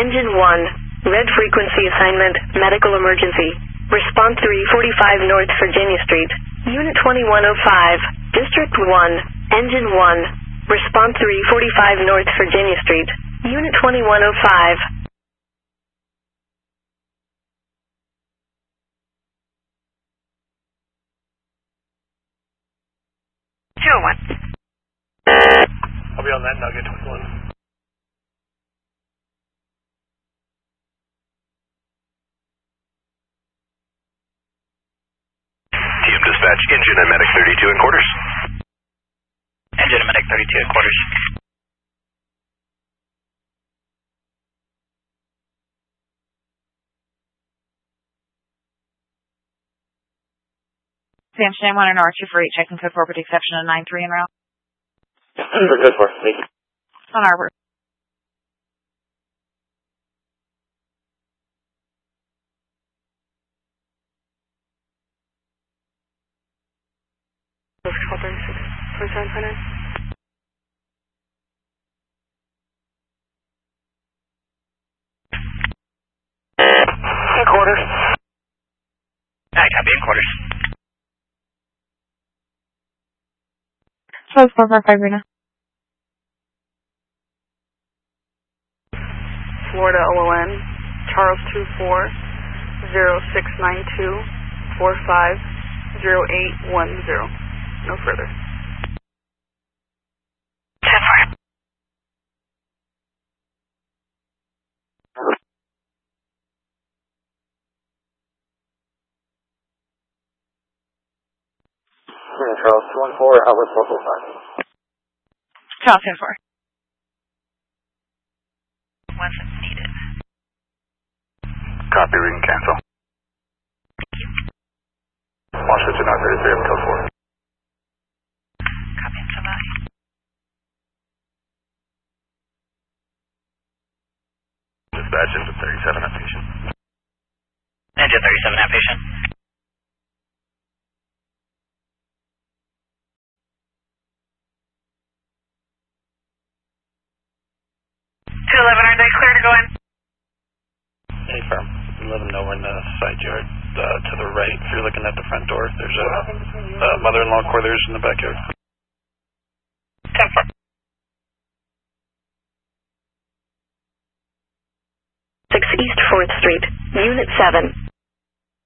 Engine 1, red frequency assignment, medical emergency. Response 345 North Virginia Street, Unit 2105, District 1, Engine 1. Response 345 North Virginia Street, Unit 2105. I'll be on that Nugget 21. TM Dispatch, Engine and Medic 32 in quarters. Engine and Medic 32 in quarters. Sam Shane 1 and R248, checking code forward exception of 93 en route. We're good for it. Thank you. On our route. Call 36, 2700. In quarters. I copy in quarters. So 445 Rena. Florida OLN, Charles 24, 0692 450810. No further. 10-4. Charles 24, outlet 445. Charles 10-4. Wasn't needed. Copy, we can cancel. Washington 933 up code 4. Copy and somebody. Dispatch into 37 outpatient. Engine 37 outpatient. Are they clear to go in? Any firm. Let them know we're in the side yard to the right. If you're looking at the front door, there's a mother-in-law quarters in the backyard. 10-4. 6 East 4th Street, Unit 7.